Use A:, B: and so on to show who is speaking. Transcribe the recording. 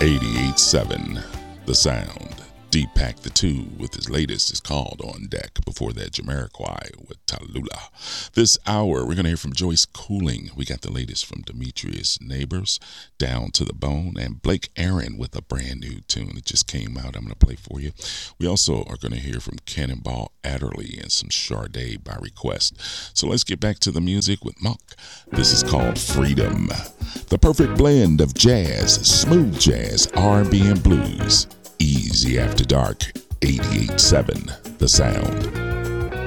A: 88.7 The Sound. Deepak the Two with his latest is called On Deck. Before that, Jamiroquai with Tallulah. This hour, we're going to hear from Joyce Cooling. We got the latest from Demetrius Neighbors, Down to the Bone, and Blake Aaron with a brand new tune. It just came out. I'm going to play for you. We also are going to hear from Cannonball Adderley and some Sade by request. So let's get back to the music with Monk. This is called Freedom. The perfect blend of jazz, smooth jazz, R&B, and blues. Easy After Dark, 88.7 The Sound.